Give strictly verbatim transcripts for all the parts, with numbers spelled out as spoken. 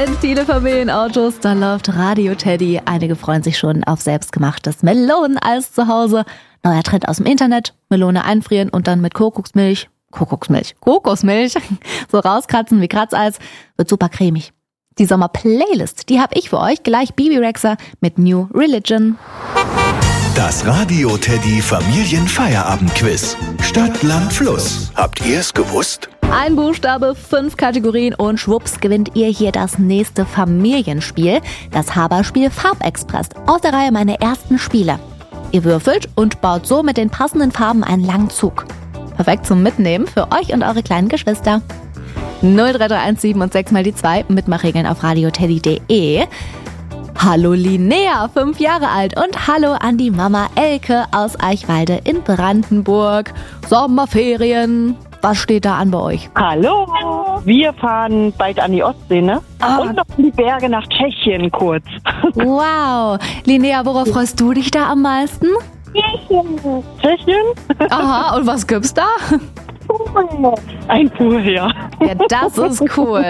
in viele Familienautos, da läuft Radio Teddy. Einige freuen sich schon auf selbstgemachtes Meloneneis zu Hause. Neuer Trend aus dem Internet, Melone einfrieren und dann mit Kokosmilch, Kokosmilch, Kokosmilch, so rauskratzen wie Kratzeis, wird super cremig. Die Sommer-Playlist, die habe ich für euch, gleich Bibi Rexha mit New Religion. Das Radio Teddy Familienfeierabend-Quiz. Stadt, Land, Fluss. Habt ihr es gewusst? Ein Buchstabe, fünf Kategorien und schwupps gewinnt ihr hier das nächste Familienspiel, das Haberspiel Farbexpress, aus der Reihe Meine ersten Spiele. Ihr würfelt und baut so mit den passenden Farben einen langen Zug. Perfekt zum Mitnehmen für euch und eure kleinen Geschwister. null drei drei eins sieben und sechs mal die zwei, Mitmachregeln auf radioteddy punkt de. Hallo Linnea, fünf Jahre alt, und hallo an die Mama Elke aus Eichwalde in Brandenburg. Sommerferien, was steht da an bei euch? Hallo, wir fahren bald an die Ostsee, ne? Ah. Und noch in die Berge nach Tschechien kurz. Wow, Linnea, worauf freust du dich da am meisten? Tschechien. Tschechien? Aha, und was gibt's da? Ein Pool, ja. Ja, das ist cool.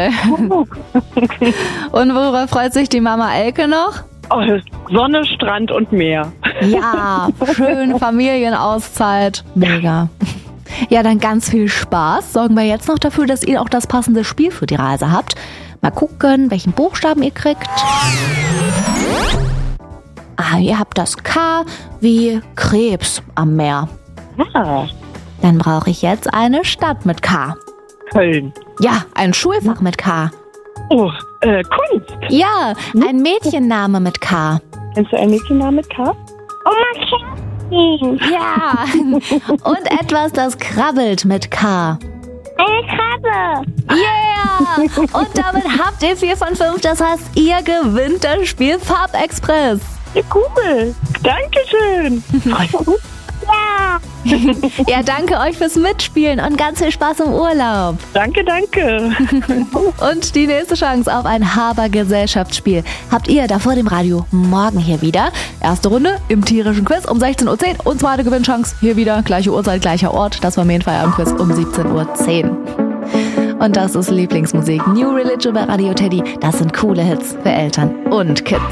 Und worauf freut sich die Mama Elke noch? Oh, Sonne, Strand und Meer. Ja, schön Familienauszeit. Mega. Ja, dann ganz viel Spaß. Sorgen wir jetzt noch dafür, dass ihr auch das passende Spiel für die Reise habt. Mal gucken, welchen Buchstaben ihr kriegt. Ah, ihr habt das K wie Krebs am Meer. Ah, Dann brauche ich jetzt eine Stadt mit K. Köln. Ja, ein Schulfach mit K. Oh, äh, Kunst. Ja, ein Mädchenname mit K. Kennst du einen Mädchennamen mit K? Oma Kerstin. Ja, und etwas, das krabbelt mit K. Eine Krabbe. Yeah! Und damit habt ihr vier von fünf, das heißt, ihr gewinnt das Spiel Farbexpress. Ja, cool. Dankeschön. Ja. Ja, danke euch fürs Mitspielen und ganz viel Spaß im Urlaub. Danke, danke. Und die nächste Chance auf ein Haber-Gesellschaftsspiel habt ihr da vor dem Radio morgen hier wieder. Erste Runde im tierischen Quiz um sechzehn Uhr zehn und zweite Gewinnchance hier wieder. Gleiche Uhrzeit, gleicher Ort. Das Familienfeierabend-Quiz um siebzehn Uhr zehn. Und das ist Lieblingsmusik. New Religion bei Radio Teddy. Das sind coole Hits für Eltern und Kids.